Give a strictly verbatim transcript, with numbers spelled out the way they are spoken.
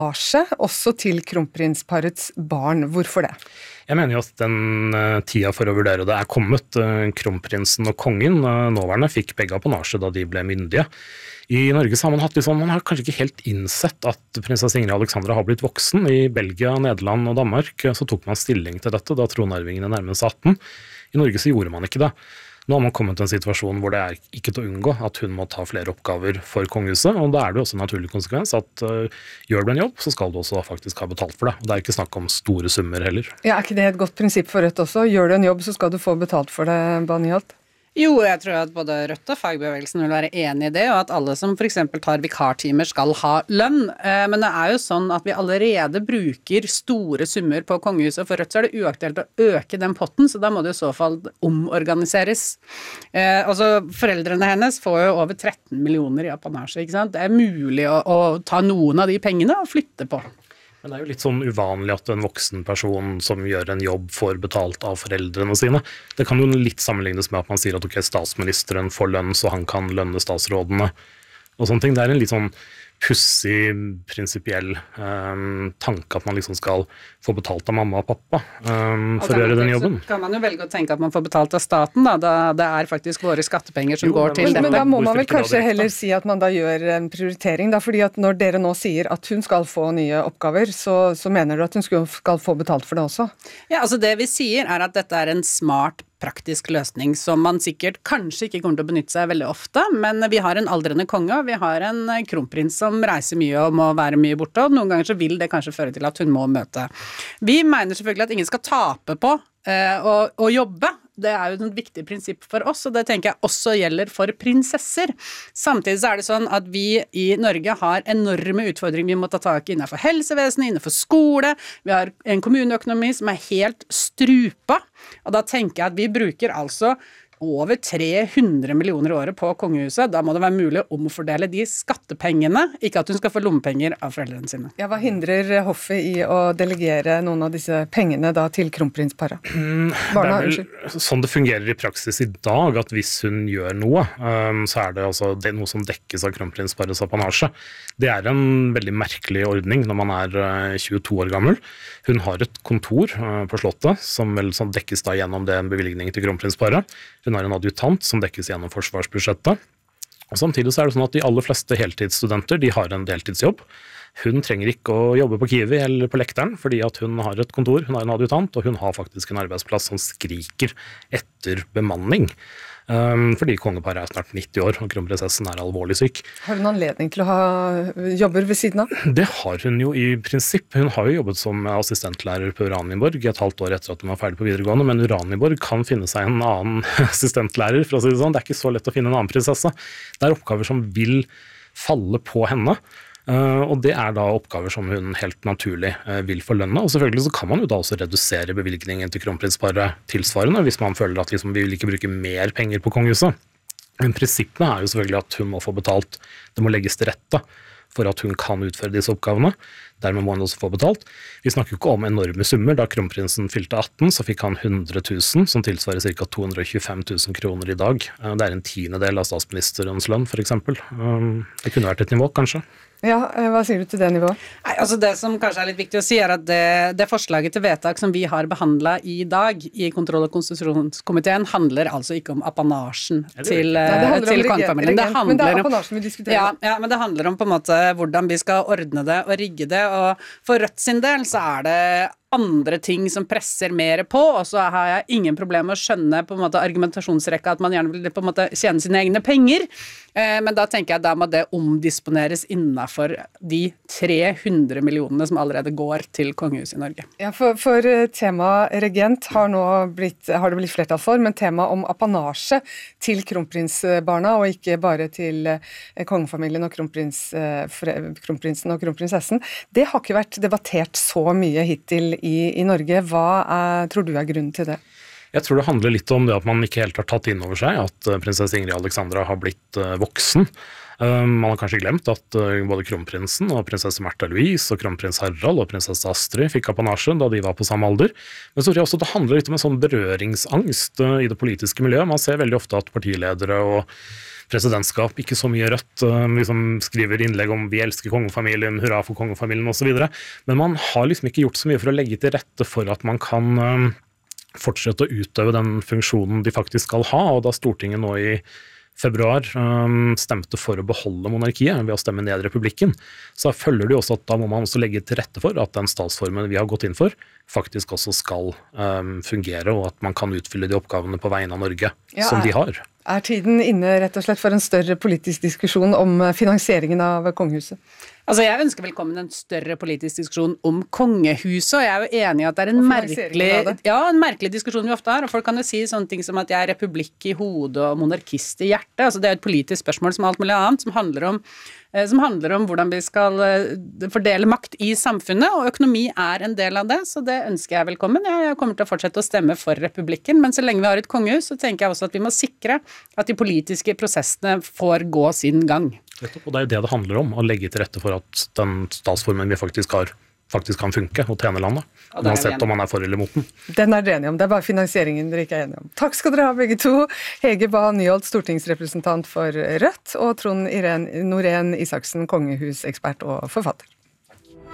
også til kronprinsparets barn. Hvorfor det? Jeg mener jo at den uh, tida for å vurdere det er kommet. Uh, kronprinsen og kongen, uh, nåværende, fikk begge apanasje da de ble myndige. I Norge så har man hatt litt sånn, man har kanskje ikke helt innsett at prinsesse Ingrid Alexandra har blitt voksen. I Belgia, Nederland og Danmark uh, så tok man stilling til dette da tronarvingene nærmet seg atten. I Norge så gjorde man ikke det. Nå har man kommet til en situasjon hvor det er ikke til å unngå at hun må ta flere oppgaver for kongehuset, og da er det også en naturlig konsekvens at uh, gjør du en jobb, så skal du også faktisk ha betalt for det. Og det er ikke snakk om store summer heller. Ja, er ikke det et godt prinsipp for Rødt også? Gjør du en jobb, så skal du få betalt for det, Baniholt? Jo, jeg tror at både Rødt og fagbevegelsen vil være enig i det, og at alle som for eksempel tar vikartimer skal ha lønn. Men det er jo sånn at vi allerede bruker store summer på kongehuset. For Rødt så er det uaktuelt å øke den potten, så da må det i så fall omorganiseres. Eh, altså, foreldrene hennes får jo over tretten millioner i apanasje, ikke sant? Det er mulig å, å ta noen av de pengene og flytte på. Men det er jo litt sånn uvanlig at en voksen person som gjør en jobb får betalt av foreldrene sine. Det kan jo litt sammenlignes med at man sier at ok, statsministeren får lønn, så han kan lønne statsrådene og sånne ting. Det er en litt sånn pussig, prinsipiell um, tanke at man liksom skal få betalt av mamma og pappa um, for å gjøre den jobben. Så kan man jo velge å tenke at man får betalt av staten, da, da det er faktisk våre skattepenger som jo, går til men, dette. Men da må man vel kanskje heller si at man da gjør en prioritering, da, fordi at når dere nå sier at hun skal få nye oppgaver, så, så mener du at hun skal, skal få betalt for det også? Ja, altså det vi sier er at dette er en smart praktisk løsning som man sikkert kanskje ikke kommer til å benytte seg veldig ofte, men vi har en aldrende konge, og vi har en kronprins som reiser mye og må være mye borte, og noen ganger så vil det kanskje føre til at hun må møte. Vi mener selvfølgelig at ingen skal tape på eh, å, å jobbe. Det er jo et viktig prinsipp for oss, og det tenker jeg også gjelder for prinsesser. Samtidig så er det sånn at vi i Norge har enorme utfordringer vi må ta tak i innenfor helsevesenet, innenfor skole, vi har en kommuneøkonomi som er helt strupa, og da tenker jeg at vi bruker altså over tre hundre millioner i året på kongehuset. Da må det være mulig å omfordele de skattepengene, ikke at hun skal få lommepenger av foreldrene sine. Ja, hva hindrer hoffet i å delegere noen av disse pengene da til kronprinsparet? Mm, Barna, det er vel sånn det fungerer i praksis i dag, at hvis hun gjør noe, um, så er det altså det er noe som dekkes av kronprinsparets apanasje. Det er en veldig merkelig ordning når man er uh, tjueto år gammel. Hun har et kontor uh, på Slottet, som vel sånn dekkes da gjennom det en bevilgning til kronprinsparet. Hun har en adjutant som dekkes gjennom forsvarsbudsjettet. Og samtidig så er det sånn at de aller fleste heltidsstudenter de har en deltidsjobb. Hun trenger ikke å jobbe på Kiwi eller på Lekteren, fordi at hun har et kontor, hun har en adjutant, og hun har faktisk en arbeidsplass som skriker etter bemanning. Um, fordi kongeparet er snart nitti år, og kronprinsessen er alvorlig syk. Har hun anledning til å ha jobber ved siden av? Det har hun jo i prinsipp. Hun har jo jobbet som assistentlærer på Uranienborg et halvt år etter at hun var ferdig på videregående, men Uranienborg kan finne seg en annen assistentlærer, for å si det sånn. Det er ikke så lett å finne en annen prinsesse. Det er oppgaver som vil falle på henne. Uh, og det er da oppgaver som hun helt naturlig uh, vil få lønne, og selvfølgelig så kan man jo da også redusere bevilgningen til kronprinsparet tilsvarende, hvis man føler at liksom, vi vil ikke bruke mer penger på kongehuset. Men prinsippene er jo selvfølgelig at hun må få betalt, det må legges til rette for at hun kan utføre disse oppgavene, dermed må hun også få betalt. Vi snakker jo ikke om enorme summer. Da kronprinsen fylte atten, så fikk han hundre tusen, som tilsvarer ca. to hundre og tjuefem tusen kroner i dag. Uh, det er en tiendedel av statsministerens lønn, for eksempel. Um, det kunne vært et nivå, kanskje. Ja, hva sier du til det nivået? Nei, altså det som kanskje er litt viktig å si er at det, det forslaget til vedtak som vi har behandlet i dag i kontroll- og konstitusjonskomiteen handler altså ikke om apanasjen til, Nei, til kongefamilien. Det handler men det er om, apanasjen vi diskuterer. Ja, ja, men det handler om på en måte hvordan vi skal ordne det og rigge det, og for Rødt sin del så er det andre ting som presser mer på, og så har jeg ingen problem med å skjønne på en måte argumentasjonsrekka at man gjerne vil på en måte tjene sine egne penger, eh, men da tenker jeg da må det omdisponeres innenfor de tre hundre millionene som allerede går til kongehuset i Norge. Ja, for, for tema regent har nå blitt, har det blitt flertall for, men tema om apanasje til kronprinsbarna, og ikke bare til kongefamilien og kronprins, kronprinsen og kronprinsessen, det har ikke vært debattert så mye hittil I, i Norge. Hva er, tror du er grunnen til det? Jeg tror det handler litt om det at man ikke helt har tatt inn over seg at prinsesse Ingrid Alexandra har blitt uh, voksen. Uh, man har kanskje glemt at uh, både kronprinsen og prinsesse Märtha Louise og kronprins Harald og prinsesse Astrid fikk apanasje da de var på samme alder. Men så tror jeg også det handler litt om en sånn berøringsangst uh, i det politiske miljøet. Man ser veldig ofte at partiledere og presidentskap, ikke så mye rødt, vi som skriver innlegg om vi elsker kongefamilien, hurra for kongefamilien og så videre. Men man har liksom ikke gjort så mye for å legge til rette for at man kan fortsette å utøve den funksjonen de faktisk skal ha, og da Stortinget nå i februar um, stemte for å beholde monarkiet ved å stemme ned republikken, så følger det jo også at da må man også legge til rette for at den statsformen vi har gått inn for, faktisk også skal um, fungere, og at man kan utfylle de oppgavene på vegne av Norge ja, som de har. Er tiden inne rett og slett for en større politisk diskusjon om finansieringen av kongehuset? Altså Jeg ønsker velkommen en større politisk diskusjon om kongehuset, og jeg er jo enig i at det er en merkelig, ja, en merkelig diskusjon vi ofte har, og folk kan jo si sånne ting som at jeg er republikk i hodet og monarkist i hjertet. Altså det er et politisk spørsmål som alt mulig annet, som handler om, som handler om hvordan vi skal fordele makt i samfunnet, og økonomi er en del av det, så det ønsker jeg velkommen. Jeg kommer til å fortsette å stemme for republikken, men så lenge vi har et kongehus, så tenker jeg også at vi må sikre at de politiske prosessene får gå sin gang. Og det er jo det det handler om, å legge til rette for at den statsformen vi faktisk har, faktisk kan funke og tjene landet. Uansett om man er for eller mot den. Den er dere enige om, det er bare finansieringen dere ikke er enige om. Takk skal dere ha begge to. Hege Bae Nyholt, stortingsrepresentant for Rødt, og Trond Norén Isaksen, kongehusekspert og forfatter.